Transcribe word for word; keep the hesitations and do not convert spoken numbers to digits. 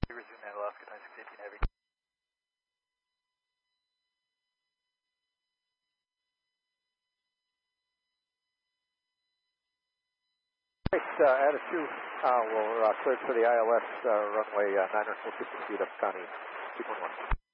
Resume that Alaska twenty-six eighteen Heavy. Uh, attitude, uh, we're uh, cleared for the I L S uh, runway uh, nine hundred fifty feet up County two point one.